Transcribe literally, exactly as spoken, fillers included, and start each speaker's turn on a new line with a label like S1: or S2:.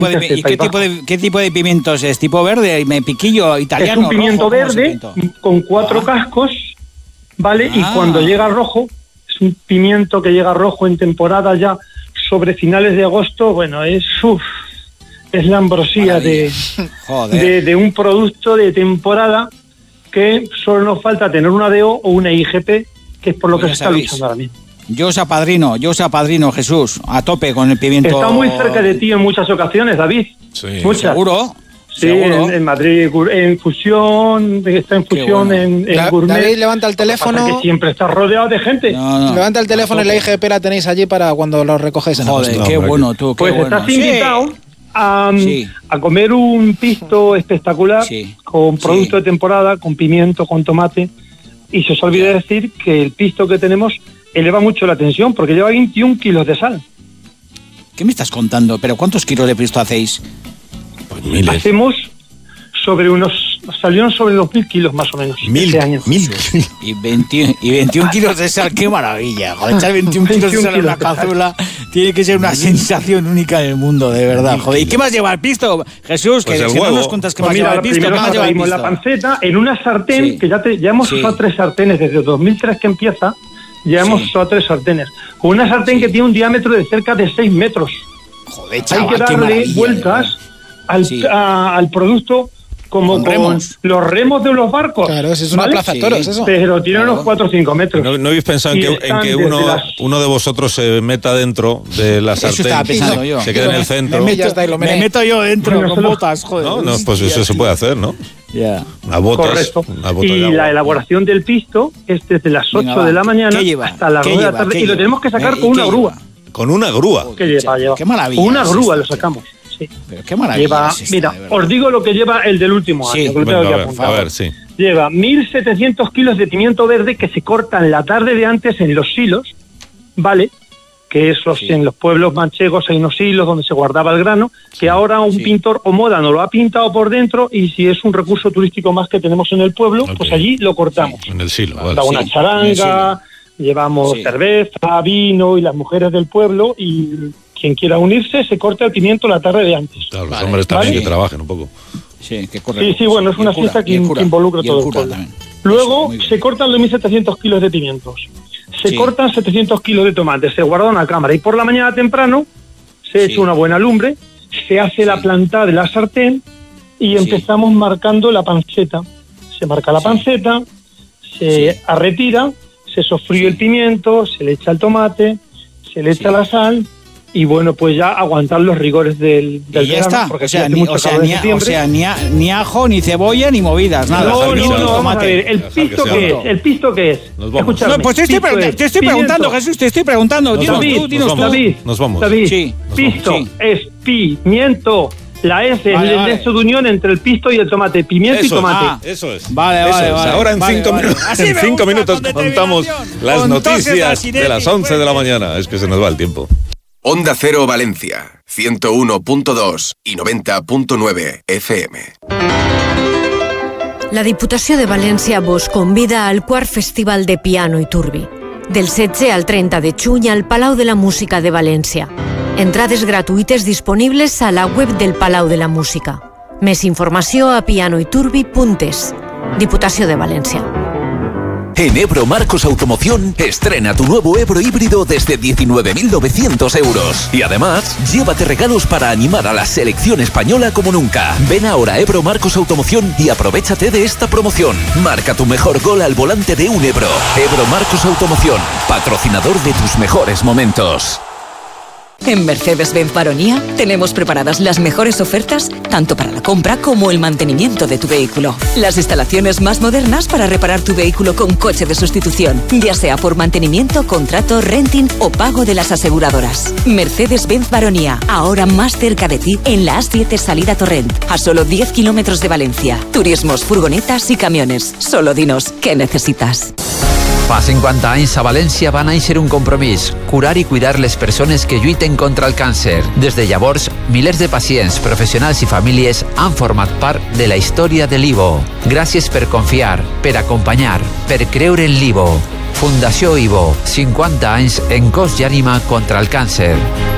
S1: ¿Y qué tipo, de, qué tipo de pimientos es? ¿Tipo verde? ¿Piquillo italiano?
S2: Es un pimiento
S1: rojo,
S2: verde con cuatro ah. cascos, ¿vale? Ah. Y cuando llega rojo, es un pimiento que llega rojo en temporada ya sobre finales de agosto, bueno, es uf, es la ambrosía de, de, de un producto de temporada que solo nos falta tener una D O o una I G P, que es por lo pues que se está luchando ahora mismo.
S1: Yo os apadrino, yo os apadrino, Jesús, a tope con el pimiento.
S2: Está muy cerca de ti en muchas ocasiones, David.
S1: Sí. Muchas. ¿Seguro?
S2: Sí,
S1: ¿Seguro?
S2: En, en Madrid, en Fusión, está en Fusión, bueno. en, en
S3: La,
S2: Gourmet.
S3: David, levanta el teléfono.
S2: Que siempre está rodeado de gente.
S3: No, no. Levanta el teléfono y la I G P la tenéis allí para cuando lo recogéis en
S1: Joder,
S3: agosto.
S1: qué no, bueno tú, qué
S2: pues
S1: bueno.
S2: estás invitado sí. a, sí. a comer un pisto espectacular sí. con producto sí. de temporada, con pimiento, con tomate. Y se os olvida decir que el pisto que tenemos eleva mucho la tensión porque lleva veintiún kilos de sal.
S1: ¿Qué me estás contando? ¿Pero cuántos kilos de pisto hacéis?
S2: Pues miles. Hacemos sobre unos... Salieron sobre los mil kilos más o menos.
S1: Mil,
S2: este año.
S1: Mil. Y, veintiuno, y veintiún kilos de sal, qué maravilla. Joder, echar veintiún kilos de sal en una cazuela tiene que ser una sensación única en el mundo, de verdad. Joder, ¿y qué más lleva el pisto? Jesús, que, pues que no nos cuentas qué pues más mira, lleva el pisto. ¿Qué más lleva el pisto?
S2: La panceta en una sartén, sí. que ya, te, ya hemos sí. usado tres sartenes desde dos mil tres que empieza. Ya hemos sí. usado tres sartenes. Con una sartén sí. que tiene un diámetro de cerca de seis metros.
S1: Joder, chaval,
S2: hay que darle vueltas al, sí. a, al producto como con, con remos. los remos de los barcos.
S3: Claro, eso es una ¿vale? plaza de toros, sí. eso.
S2: Pero tiene claro. unos cuatro o cinco metros.
S4: ¿No, no habéis pensado en que, en que uno, las... uno de vosotros se meta dentro de la sartén?
S1: Eso estaba pensando yo.
S4: Se quede en el centro.
S1: Me meto, está, me, me meto yo dentro bueno, con botas, joder.
S4: No, no, pues eso se puede hacer, ¿no?
S1: Yeah.
S4: Una botas,
S2: correcto.
S4: Una bota
S2: y
S4: de agua.
S2: La elaboración del pisto es desde las ocho Venga, de la mañana hasta las nueve de la tarde y lo tenemos que sacar con una grúa.
S4: ¿Con una grúa?
S2: ¿Qué lleva? lleva?
S1: Qué maravilla.
S2: Con una grúa lo sacamos. Sí.
S1: Pero qué maravilla.
S2: Lleva,
S1: es esta,
S2: mira, os digo lo que lleva el del último
S1: sí.
S2: año. Que
S4: Venga, a, ver, a ver, sí.
S2: Lleva mil setecientos kilos de pimiento verde que se cortan la tarde de antes en los silos, ¿vale? Que esos sí. en los pueblos manchegos hay unos silos donde se guardaba el grano, que ahora un sí. pintor o módano lo ha pintado por dentro y si es un recurso turístico más que tenemos en el pueblo, okay. pues allí lo cortamos.
S4: Sí, en el silo, vale.
S2: Da una
S4: sí.
S2: charanga, llevamos sí. cerveza, vino y las mujeres del pueblo y quien quiera unirse se corta el pimiento la tarde de antes.
S4: Claro, los vale. hombres también ¿vale? que trabajen un poco.
S1: Sí, que corre.
S2: Sí, sí, bueno, es una fiesta que, que involucra todo el pueblo. Luego se cortan los mil setecientos kilos de pimientos. Se sí. cortan setecientos kilos de tomates, se guarda en una cámara y por la mañana temprano se sí. echa una buena lumbre, se hace sí. la planta de la sartén y sí. empezamos marcando la panceta. Se marca la sí. panceta, se sí. retira, se sofríe sí. el pimiento, se le echa el tomate, se le echa sí. la sal y bueno, pues ya aguantar los rigores del, del
S1: y ya
S2: verano,
S1: está,
S2: porque
S1: o sea, ni, o sea, ni, o sea ni, a, ni ajo, ni cebolla, ni movidas, nada.
S2: No, no, no, vamos a ver, ¿el pisto qué es? ¿El pisto qué es?
S1: Escúchame. No, pues te estoy, pregunta, te estoy preguntando, Jesús, te estoy preguntando. Dinos
S2: David,
S1: tú, dinos
S2: nos
S1: tú.
S2: David,
S4: nos vamos.
S2: David,
S1: sí.
S2: pisto
S1: sí.
S2: es pimiento. La S
S1: vale,
S2: es el
S1: vale.
S2: nexo de unión entre el pisto y el tomate, pimiento
S4: eso
S2: y tomate.
S4: Ah, eso es.
S1: Vale,
S4: eso
S1: vale,
S4: es.
S1: vale.
S4: Ahora en
S1: vale,
S4: cinco,
S1: vale.
S4: Minu- en cinco minutos contamos las
S1: con
S4: noticias de las once de la mañana. Es que se nos va el tiempo.
S5: Onda Cero Valencia, ciento uno punto dos y noventa punto nueve F M.
S6: La Diputació de València vos convida al quart Festival de Piano i Turbi. Del setze al trenta de juny al Palau de la Música de València. Entrades gratuïtes disponibles a la web del Palau de la Música. Més informació a pianoiturbi punt es. Diputació de València.
S7: En Ebro Marcos Automoción, estrena tu nuevo Ebro híbrido desde diecinueve mil novecientos euros. Y además, llévate regalos para animar a la selección española como nunca. Ven ahora a Ebro Marcos Automoción y aprovéchate de esta promoción. Marca tu mejor gol al volante de un Ebro. Ebro Marcos Automoción, patrocinador de tus mejores momentos.
S8: En Mercedes-Benz Baronía tenemos preparadas las mejores ofertas tanto para la compra como el mantenimiento de tu vehículo. Las instalaciones más modernas para reparar tu vehículo con coche de sustitución, ya sea por mantenimiento, contrato, renting o pago de las aseguradoras. Mercedes-Benz Baronía, ahora más cerca de ti en la A siete salida Torrent, a solo diez kilómetros de Valencia. Turismos, furgonetas y camiones. Solo dinos què necessites.
S9: Fa cinquanta anys a València va néixer un compromís, curar i cuidar les persones que lluiten contra el càncer. Des de llavors, milers de pacients, professionals i famílies han format part de la història de l'I V O. Gràcies per confiar, per acompanyar, per creure en l'I V O. Fundació I V O, cinquanta anys en cos i ànima contra el càncer.